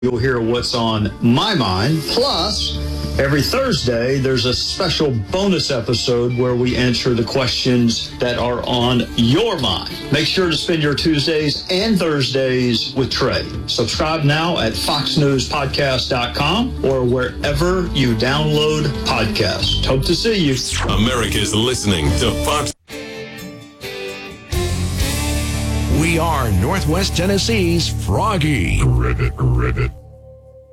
You'll hear what's on my mind. Plus, every Thursday, there's a special bonus episode where we answer the questions that are on your mind. Make sure to spend your Tuesdays and Thursdays with Trey. Subscribe now at foxnewspodcast.com or wherever you download podcasts. Hope to see you. America's listening to Fox. We are Northwest Tennessee's Froggy. Ribbit.